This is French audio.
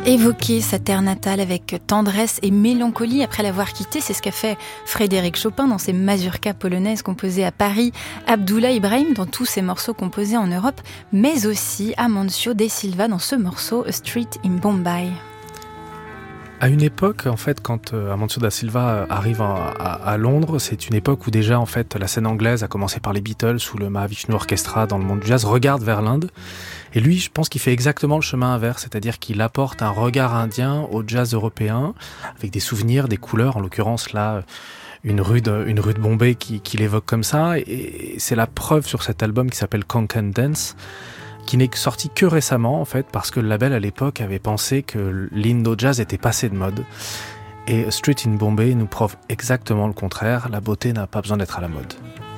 Évoquer sa terre natale avec tendresse et mélancolie après l'avoir quittée, c'est ce qu'a fait Frédéric Chopin dans ses mazurkas polonaises composées à Paris, Abdullah Ibrahim dans tous ses morceaux composés en Europe, mais aussi Amancio De Silva dans ce morceau A Street in Bombay. À une époque, en fait, quand Amancio Da Silva arrive à Londres, c'est une époque où déjà, en fait, la scène anglaise, à commencer par les Beatles ou le Mahavishnu Orchestra dans le monde du jazz, regarde vers l'Inde. Et lui, je pense qu'il fait exactement le chemin inverse, c'est-à-dire qu'il apporte un regard indien au jazz européen, avec des souvenirs, des couleurs, en l'occurrence là, une rue de Bombay qui l'évoque comme ça. Et c'est la preuve sur cet album qui s'appelle Konkan Dance, qui n'est sorti que récemment en fait, parce que le label à l'époque avait pensé que l'Indo-jazz était passé de mode. Et Street in Bombay nous prouve exactement le contraire, la beauté n'a pas besoin d'être à la mode.